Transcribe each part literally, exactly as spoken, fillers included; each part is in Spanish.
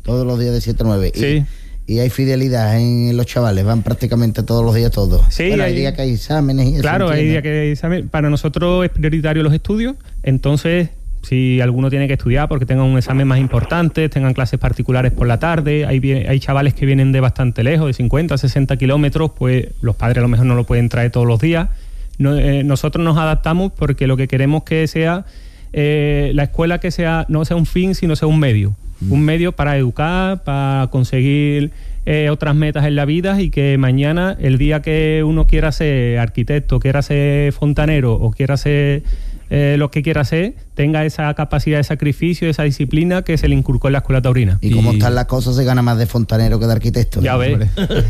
Todos los días de siete a nueve. Sí. Y, y hay fidelidad en los chavales, van prácticamente todos los días todos. Sí, bueno, hay, hay días que hay exámenes y eso. Claro, hay días que hay exámenes. Para nosotros es prioritario los estudios, entonces si alguno tiene que estudiar porque tenga un examen más importante, tengan clases particulares por la tarde, hay, hay chavales que vienen de bastante lejos, de cincuenta, sesenta kilómetros, pues los padres a lo mejor no lo pueden traer todos los días. No, eh, nosotros nos adaptamos porque lo que queremos que sea eh, la escuela que sea no sea un fin, sino sea un medio. Mm. Un medio para educar, para conseguir eh, otras metas en la vida y que mañana, el día que uno quiera ser arquitecto, quiera ser fontanero o quiera ser eh, lo que quiera ser, tenga esa capacidad de sacrificio, esa disciplina que se le inculcó en la escuela taurina. Y, y como están las cosas, se gana más de fontanero que de arquitecto. Ya ves.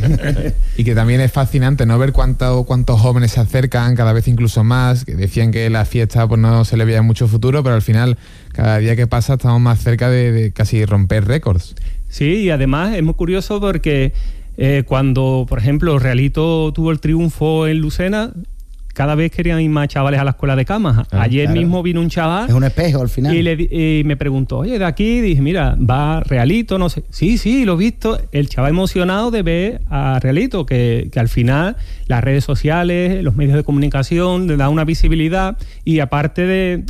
Y que también es fascinante, ¿no? Ver cuánto, cuántos jóvenes se acercan, cada vez incluso más, que decían que la fiesta pues no se le veía mucho futuro, pero al final, cada día que pasa, estamos más cerca de, de casi romper récords. Sí, y además es muy curioso porque eh, cuando, por ejemplo, Realito tuvo el triunfo en Lucena, cada vez querían ir más chavales a la escuela de camas. Ah, Ayer claro. mismo vino un chaval. Es un espejo al final. Y, le, y me preguntó, oye, de aquí, dije, mira, va Realito, no sé. Sí, sí, lo he visto. El chaval emocionado de ver a Realito, que, que al final las redes sociales, los medios de comunicación le da una visibilidad y aparte de,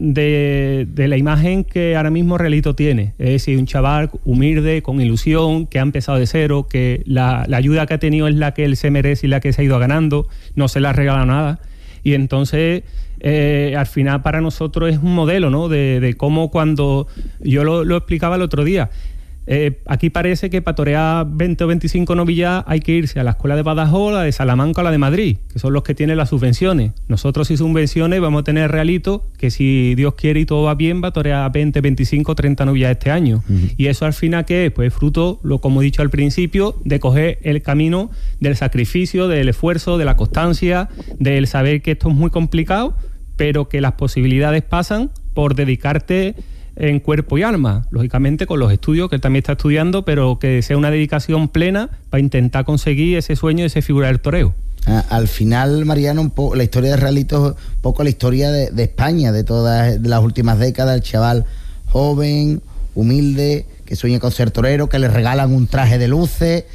de, de la imagen que ahora mismo Realito tiene. Es decir, un chaval humilde, con ilusión, que ha empezado de cero, que la, la ayuda que ha tenido es la que él se merece y la que se ha ido ganando, no se le ha regalado nada. Y entonces, eh, al final para nosotros es un modelo, ¿no? De, de cómo cuando... Yo lo, lo explicaba el otro día. Eh, aquí parece que para torear veinte o veinticinco novillas hay que irse a la escuela de Badajoz, la de Salamanca o la de Madrid, que son los que tienen las subvenciones. Nosotros sin subvenciones vamos a tener Realito, que si Dios quiere y todo va bien, va a torear veinte, veinticinco, treinta novillas este año. Uh-huh. Y eso al final, ¿qué es? Pues fruto, lo como he dicho al principio, de coger el camino del sacrificio, del esfuerzo, de la constancia, del saber que esto es muy complicado, pero que las posibilidades pasan por dedicarte en cuerpo y alma, lógicamente con los estudios, que él también está estudiando, pero que sea una dedicación plena para intentar conseguir ese sueño de ese figura del toreo. Ah, al final, Mariano, un poco, la historia de Realito es un poco la historia de, de España, de todas de las últimas décadas, el chaval joven, humilde, que sueña con ser torero, que le regalan un traje de luces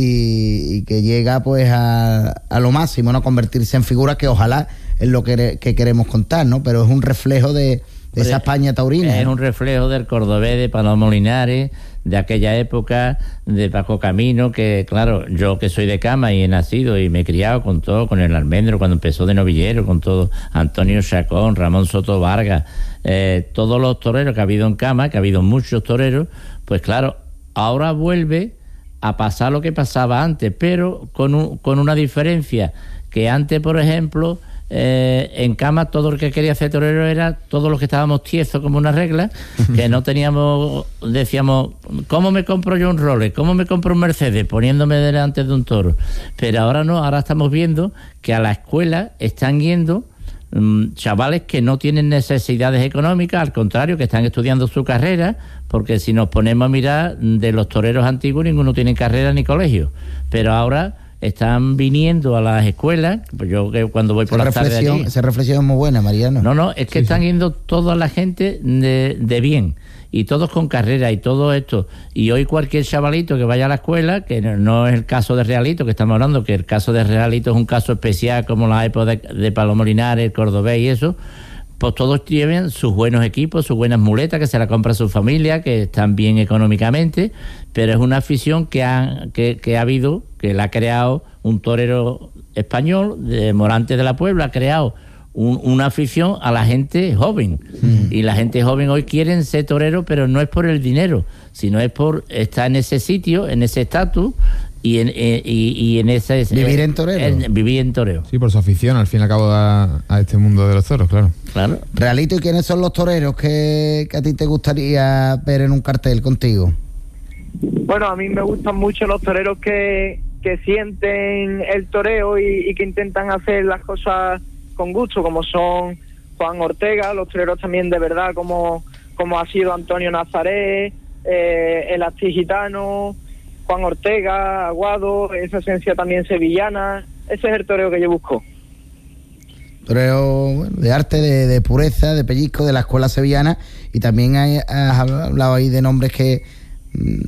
y, y que llega pues a, a lo máximo, ¿no? Convertirse en figura que ojalá es lo que, que queremos contar, ¿no? Pero es un reflejo de de esa España taurina. Es un reflejo del cordobés de Palomo Linares, de aquella época, de Paco Camino, que claro, yo que soy de Cama y he nacido y me he criado con todo, con el almendro cuando empezó de novillero, con todo, Antonio Chacón, Ramón Soto Vargas, eh, todos los toreros que ha habido en Cama, que ha habido muchos toreros, pues claro, ahora vuelve a pasar lo que pasaba antes, pero con, un, con una diferencia, que antes, por ejemplo, Eh, en Cama todo el que quería ser torero era todos los que estábamos tiesos como una regla, que no teníamos, decíamos, ¿cómo me compro yo un Rolex? ¿Cómo me compro un Mercedes? Poniéndome delante de un toro. Pero ahora no, ahora estamos viendo que a la escuela están yendo um, chavales que no tienen necesidades económicas, al contrario, que están estudiando su carrera, porque si nos ponemos a mirar de los toreros antiguos, ninguno tiene carrera ni colegio, pero ahora están viniendo a las escuelas, pues yo que cuando voy por las tardes allí... Esa reflexión es muy buena, Mariano. No, no, es que sí, están sí. yendo toda la gente de, de bien, y todos con carrera y todo esto, y hoy cualquier chavalito que vaya a la escuela, que no, no es el caso de Realito que estamos hablando, que el caso de Realito es un caso especial como la época de, de Palomo Linares, el cordobés y eso, pues todos lleven sus buenos equipos, sus buenas muletas, que se la compra su familia, que están bien económicamente, pero es una afición que ha, que, que ha habido, que la ha creado un torero español, de Morante de la Puebla, ha creado un, una afición a la gente joven. Mm. Y la gente joven hoy quieren ser torero, pero no es por el dinero, sino es por estar en ese sitio, en ese estatus, y en, eh, y, y en ese... Vivir en toreo. En, vivir en toreo. Sí, por su afición, al fin y al cabo, a, a este mundo de los toros, claro. Claro. Realito, ¿y quiénes son los toreros que, que a ti te gustaría ver en un cartel contigo? Bueno, a mí me gustan mucho los toreros que, que sienten el toreo y, y que intentan hacer las cosas con gusto, como son Juan Ortega, los toreros también de verdad, como, como ha sido Antonio Nazaret, eh, el Asti Gitano, Juan Ortega, Aguado, esa esencia también sevillana. Ese es el toreo que yo busco. Toreo, bueno, de arte, de, de pureza, de pellizco, de la escuela sevillana, y también hay, has hablado ahí de nombres que